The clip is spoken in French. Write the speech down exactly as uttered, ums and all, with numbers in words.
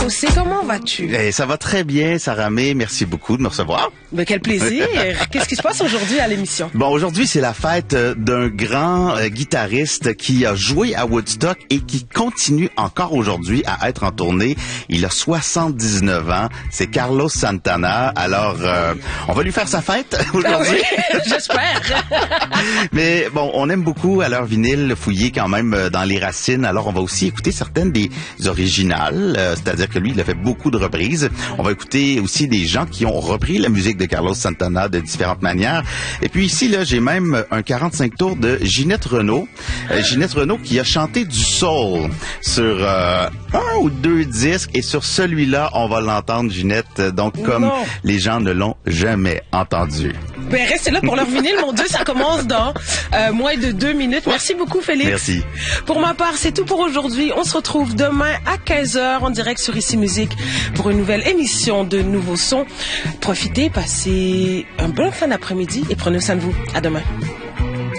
José, comment vas-tu? Eh, ça va très bien, Saramé. Merci beaucoup de me recevoir. Ben, quel plaisir. Qu'est-ce qui se passe aujourd'hui à l'émission? Bon, aujourd'hui, c'est la fête d'un grand euh, guitariste qui a joué à Woodstock et qui continue encore aujourd'hui à être en tournée. Il a soixante-dix-neuf ans. C'est Carlos Santana. Alors, euh, on va lui faire sa fête aujourd'hui. Ah oui, j'espère. Mais bon, on aime beaucoup à leur vinyle fouiller quand même dans les racines. Alors, on va aussi écouter certaines des originales. Euh, c'est-à-dire que lui, il a fait beaucoup de reprises. On va écouter aussi des gens qui ont repris la musique de Carlos Santana de différentes manières. Et puis ici, là, j'ai même un quarante-cinq tours de Ginette Renault. Euh, Ginette Renault qui a chanté du soul sur euh, un ou deux disques. Et sur celui-là, on va l'entendre, Ginette, donc comme non. les gens ne l'ont jamais entendu. Ben, restez là pour leur vinyle, mon Dieu, ça commence dans euh, moins de deux minutes. Merci beaucoup, Félix. Merci. Pour ma part, c'est tout pour aujourd'hui. On se retrouve demain à quinze heures en direct sur Ici Musique pour une nouvelle émission de Nouveaux Sons. Profitez, passez un bon fin d'après-midi et prenez soin de vous. À demain.